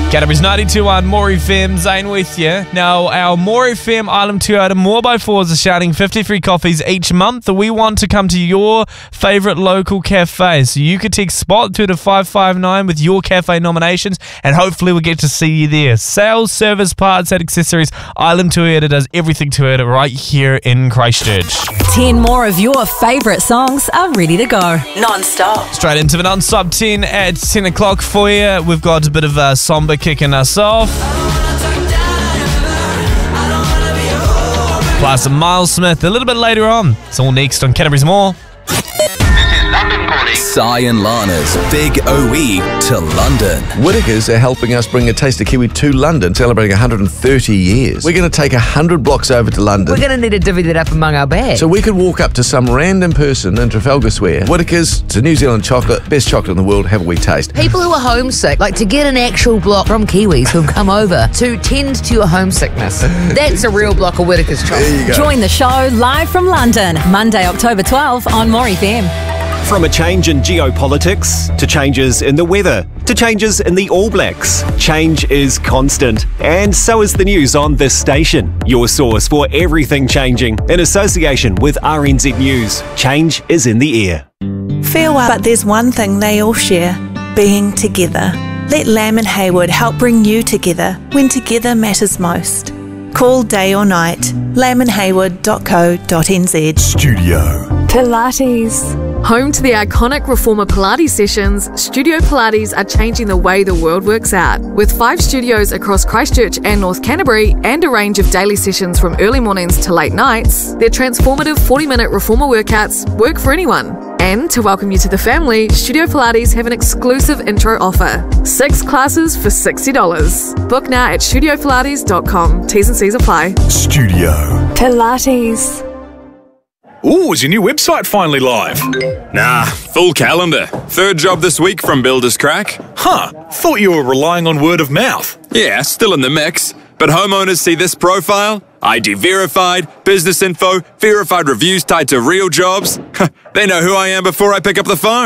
Canterbury's 92.1 More FM, Zane with you. Now, our More FM Island Toyota 4x4s are shouting 53 coffees each month. We want to come to your favourite local cafe. So you could text SPOT to 559 with your cafe nominations, and hopefully we'll get to see you there. Sales, service, parts and accessories. Island Toyota does everything Toyota right here in Christchurch. 10 more of your favourite songs are ready to go. Non-stop. Straight into the non-stop 10 at 10 o'clock for you. We've got a bit of a somber kicking us off. Plus a Miles Smith a little bit later on. It's all next on Canterbury's More. Si and Lana's Big OE to London. Whitakers are helping us bring a Taste of Kiwi to London, celebrating 130 years. We're going to take 100 blocks over to London. We're going to need to divvy that up among our bags. So we could walk up to some random person in Trafalgar Square. Whitakers, it's a New Zealand chocolate, best chocolate in the world, have a wee taste. People who are homesick, like to get an actual block from Kiwis who've come over to tend to your homesickness. That's a real block of Whitakers chocolate. There you go. Join the show live from London, Monday, October 12 on More FM. From a change in geopolitics, to changes in the weather, to changes in the All Blacks, change is constant. And so is the news on this station. Your source for everything changing, in association with RNZ News. Change is in the air. Farewell. But there's one thing they all share, being together. Let Lamb and Hayward help bring you together when together matters most. Call day or night, lambandhayward.co.nz. Studio Pilates. Home to the iconic Reformer Pilates sessions, Studio Pilates are changing the way the world works out. With 5 studios across Christchurch and North Canterbury and a range of daily sessions from early mornings to late nights, their transformative 40-minute Reformer workouts work for anyone. And to welcome you to the family, Studio Pilates have an exclusive intro offer. 6 classes for $60. Book now at studiopilates.com. T's and C's apply. Studio Pilates. Ooh, is your new website finally live? Nah, full calendar. 3rd job this week from Builders Crack. Huh, thought you were relying on word of mouth. Yeah, still in the mix. But homeowners see this profile, ID verified, business info, verified reviews tied to real jobs. They know who I am before I pick up the phone.